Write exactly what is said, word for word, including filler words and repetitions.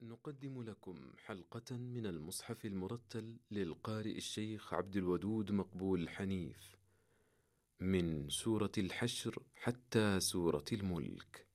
نقدم لكم حلقة من المصحف المرتل للقارئ الشيخ عبد الودود مقبول حنيف، من سورة الحشر حتى سورة الملك.